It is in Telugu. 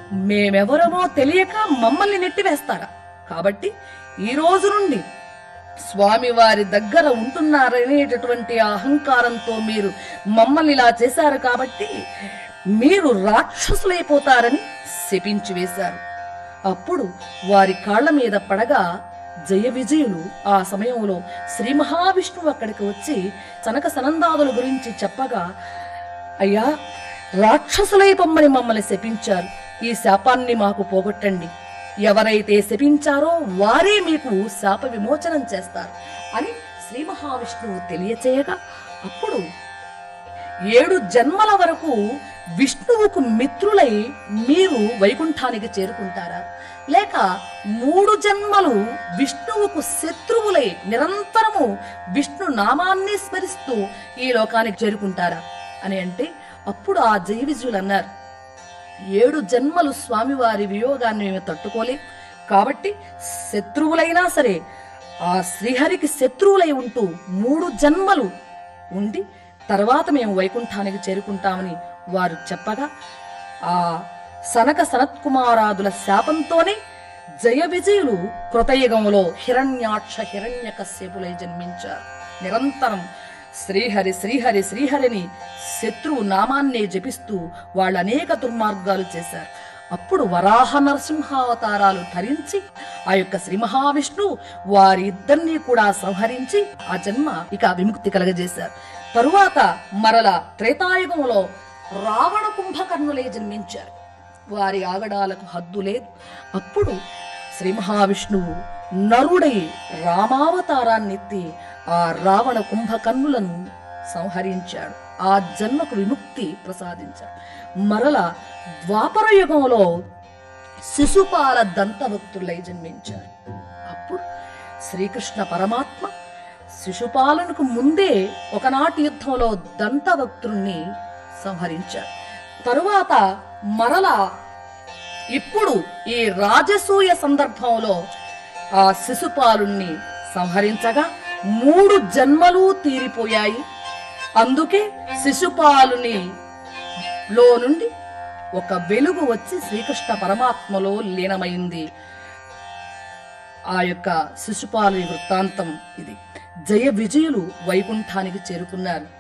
మేమెవరమో తెలియక మమ్మల్ని నెట్టివేస్తారా? కాబట్టి ఈ రోజు నుండి స్వామివారి దగ్గర ఉంటున్నారనేటటువంటి అహంకారంతో మీరు మమ్మల్ని ఇలా చేశారు కాబట్టి మీరు రాక్షసులైపోతారని శపించి వేశారు. అప్పుడు వారి కాళ్ల మీద పడగా జయ విజయులు ఆ సమయంలో శ్రీ మహావిష్ణువు అక్కడికి వచ్చి సనక సనందాదుల గురించి చెప్పగా, అయ్యా, రాక్షసులై పొమ్మని మమ్మల్ని శపించారు, ఈ శాపాన్ని మాకు పోగొట్టండి, ఎవరైతే శపించారో వారే మీకు శాప విమోచనం చేస్తారు అని శ్రీ మహావిష్ణువు తెలియచేయగా, అప్పుడు 7 జన్మల వరకు విష్ణువుకు మిత్రులై మీరు వైకుంఠానికి చేరుకుంటారా, లేక 3 జన్మలు విష్ణువుకు శత్రువులై నిరంతరము విష్ణు నామాన్ని స్మరిస్తూ ఈ లోకానికి చేరుకుంటారా అని అంటే, అప్పుడు ఆ జయ విజయులు అన్నారు, 7 జన్మలు స్వామివారి వియోగాన్ని మేము తట్టుకోలేం, కాబట్టి శత్రువులైనా సరే ఆ శ్రీహరికి శత్రువులై ఉంటూ 3 జన్మలు ఉండి తర్వాత మేము వైకుంఠానికి చేరుకుంటామని వారు చెప్పగా, ఆ సనక సనత్కుమారాదుల శాపంతోనే జయ విజయులు కృతయుగంలో హిరణ్యాక్ష హిరణ్యకశ్యపులై జన్మించారు. నిరంతరం శ్రీహరి శ్రీహరి శ్రీహరిని శత్రువు నామాన్నే జపిస్తూ వాళ్ళు అనేక దుర్మార్గాలు చేశారు. అప్పుడు వరాహ నరసింహావతారాలు ధరించి ఆ యొక్క శ్రీ మహావిష్ణువు వారిద్దరినీ కూడా సంహరించి ఆ జన్మ ఇక విముక్తి కలగజేశారు. తరువాత మరల త్రేతాయుగంలో రావణ కుంభకర్ణులే జన్మించారు. వారి ఆగడాలకు హద్దు లేదు. అప్పుడు శ్రీ మహావిష్ణువు నరుడై రామావతారాన్నెత్తి ఆ రావణ కుంభకర్ణులను సంహరించాడు. ఆ జన్మకు విముక్తి ప్రసాదించాడు. మరల ద్వాపర యుగంలో శిశుపాల దంతభక్తులై జన్మించారు. అప్పుడు శ్రీకృష్ణ పరమాత్మ శిశుపాలనకు ముందే ఒకనాటి యుద్ధంలో దంతభక్తుల్ని సంహరించారు. తరువాత మరల ఇప్పుడు ఈ రాజసూయ సందర్భంలో ఆ శిశుపాలుణ్ణి సంహరించగా 3 జన్మలు తీరిపోయాయి. అందుకే శిశుపాలుని లో నుండి ఒక వెలుగు వచ్చి శ్రీకృష్ణ పరమాత్మలో లీనమైంది. ఆ యొక్క శిశుపాలుని వృత్తాంతం ఇది. జయ విజయులు వైకుంఠానికి చేరుకున్నారు.